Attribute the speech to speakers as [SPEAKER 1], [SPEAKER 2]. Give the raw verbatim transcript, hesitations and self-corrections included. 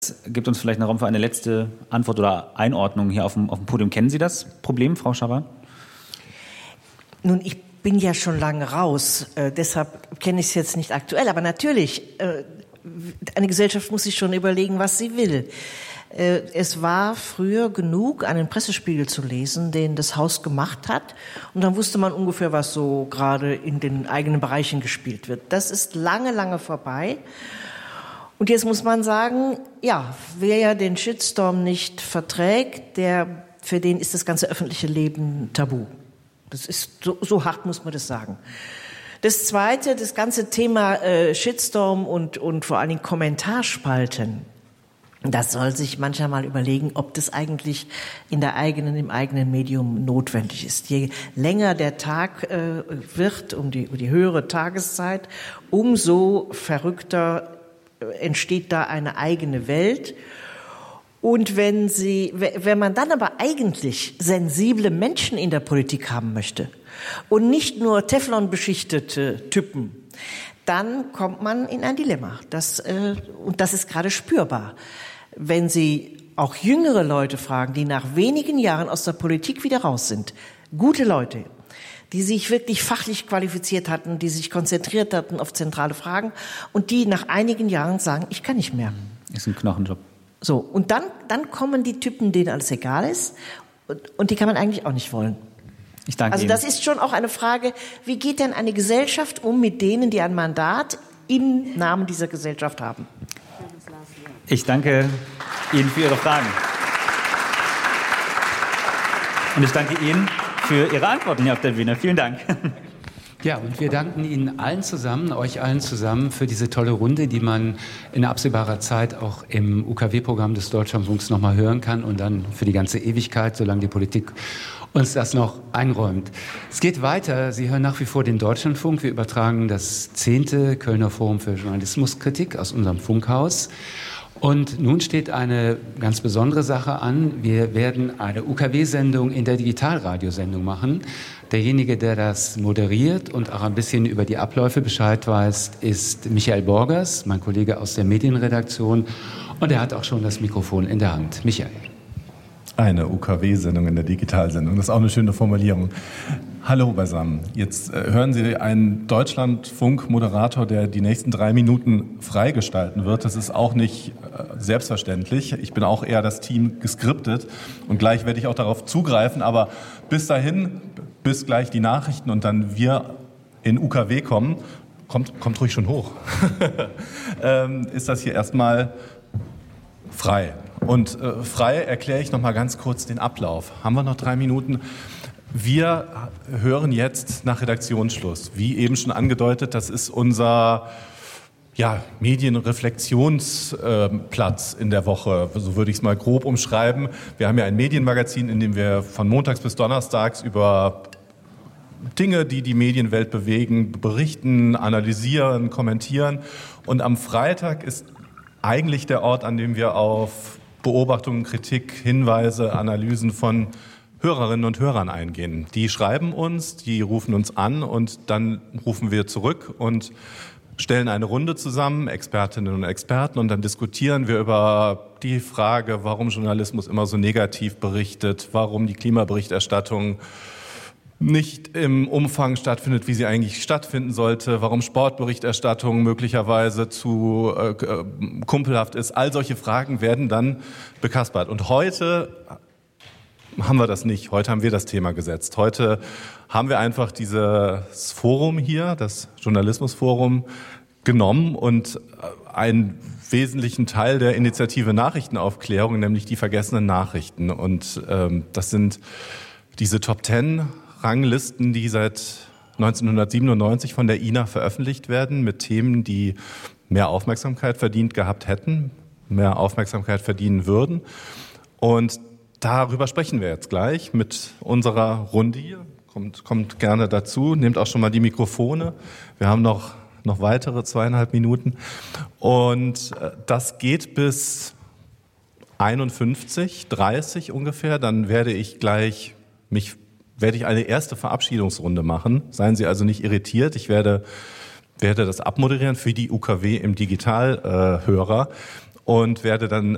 [SPEAKER 1] Das gibt uns vielleicht noch Raum für eine letzte Antwort oder Einordnung hier auf dem, auf dem Podium. Kennen Sie das Problem, Frau Schaber?
[SPEAKER 2] Nun, ich bin ja schon lange raus, äh, deshalb kenne ich es jetzt nicht aktuell. Aber natürlich, äh, eine Gesellschaft muss sich schon überlegen, was sie will. Äh, es war früher genug, einen Pressespiegel zu lesen, den das Haus gemacht hat. Und dann wusste man ungefähr, was so gerade in den eigenen Bereichen gespielt wird. Das ist lange, lange vorbei. Und jetzt muss man sagen, ja, wer ja den Shitstorm nicht verträgt, der, für den ist das ganze öffentliche Leben tabu. Das ist, so, so hart muss man das sagen. Das Zweite, das ganze Thema äh, Shitstorm und, und vor allen Dingen Kommentarspalten, das soll sich mancher mal überlegen, ob das eigentlich in der eigenen, im eigenen Medium notwendig ist. Je länger der Tag äh, wird, um die, um die höhere Tageszeit, umso verrückter entsteht da eine eigene Welt. Und wenn sie, wenn man dann aber eigentlich sensible Menschen in der Politik haben möchte und nicht nur Teflon-beschichtete Typen, dann kommt man in ein Dilemma. Das, äh, und das ist gerade spürbar. Wenn Sie auch jüngere Leute fragen, die nach wenigen Jahren aus der Politik wieder raus sind, gute Leute, die sich wirklich fachlich qualifiziert hatten, die sich konzentriert hatten auf zentrale Fragen und die nach einigen Jahren sagen, ich kann nicht mehr.
[SPEAKER 1] Ist ein Knochenjob.
[SPEAKER 2] So, und dann, dann kommen die Typen, denen alles egal ist, und, und die kann man eigentlich auch nicht wollen.
[SPEAKER 1] Ich danke
[SPEAKER 2] also
[SPEAKER 1] Ihnen.
[SPEAKER 2] Das ist schon auch eine Frage, wie geht denn eine Gesellschaft um mit denen, die ein Mandat im Namen dieser Gesellschaft haben?
[SPEAKER 1] Ich danke Ihnen für Ihre Fragen. Und ich danke Ihnen für Ihre Antworten hier auf der Bühne. Vielen Dank.
[SPEAKER 3] Ja, und wir danken Ihnen allen zusammen, euch allen zusammen für diese tolle Runde, die man in absehbarer Zeit auch im U K W-Programm des Deutschlandfunks nochmal hören kann und dann für die ganze Ewigkeit, solange die Politik uns das noch einräumt. Es geht weiter. Sie hören nach wie vor den Deutschlandfunk. Wir übertragen das zehnte Kölner Forum für Journalismuskritik aus unserem Funkhaus. Und nun steht eine ganz besondere Sache an. Wir werden eine U K W-Sendung in der Digitalradiosendung machen. Derjenige, der das moderiert und auch ein bisschen über die Abläufe Bescheid weiß, ist Michael Borgers, mein Kollege aus der Medienredaktion. Und er hat auch schon das Mikrofon in der Hand. Michael.
[SPEAKER 4] Eine U K W-Sendung in der Digitalsendung. Das ist auch eine schöne Formulierung. Hallo beisammen. Jetzt äh, hören Sie einen Deutschlandfunk-Moderator, der die nächsten drei Minuten freigestalten wird. Das ist auch nicht äh, selbstverständlich. Ich bin auch eher das Team geskriptet und gleich werde ich auch darauf zugreifen. Aber bis dahin, bis gleich die Nachrichten und dann wir in U K W kommen, kommt, kommt ruhig schon hoch, ähm, ist das hier erstmal frei. Und äh, frei erkläre ich noch mal ganz kurz den Ablauf. Haben wir noch drei Minuten? Wir hören jetzt nach Redaktionsschluss. Wie eben schon angedeutet, das ist unser ja, Medienreflexionsplatz in der Woche. So würde ich es mal grob umschreiben. Wir haben ja ein Medienmagazin, in dem wir von montags bis donnerstags über Dinge, die die Medienwelt bewegen, berichten, analysieren, kommentieren. Und am Freitag ist eigentlich der Ort, an dem wir auf Beobachtungen, Kritik, Hinweise, Analysen von Hörerinnen und Hörern eingehen. Die schreiben uns, die rufen uns an und dann rufen wir zurück und stellen eine Runde zusammen, Expertinnen und Experten, und dann diskutieren wir über die Frage, warum Journalismus immer so negativ berichtet, warum die Klimaberichterstattung nicht im Umfang stattfindet, wie sie eigentlich stattfinden sollte, warum Sportberichterstattung möglicherweise zu äh, kumpelhaft ist. All solche Fragen werden dann bekaspert. Und heute haben wir das nicht. Heute haben wir das Thema gesetzt. Heute haben wir einfach dieses Forum hier, das Journalismusforum, genommen und einen wesentlichen Teil der Initiative Nachrichtenaufklärung, nämlich die vergessenen Nachrichten. Und ähm, das sind diese Top Ten Ranglisten, die seit neunzehnhundertsiebenundneunzig von der I N A veröffentlicht werden, mit Themen, die mehr Aufmerksamkeit verdient gehabt hätten, mehr Aufmerksamkeit verdienen würden. Und darüber sprechen wir jetzt gleich mit unserer Runde hier. Kommt, kommt gerne dazu, nehmt auch schon mal die Mikrofone. Wir haben noch, noch weitere zweieinhalb Minuten. Und das geht bis einundfünfzig, dreißig ungefähr. Dann werde ich gleich mich werde ich eine erste Verabschiedungsrunde machen. Seien Sie also nicht irritiert. Ich werde, werde das abmoderieren für die U K W im Digitalhörer äh, und werde dann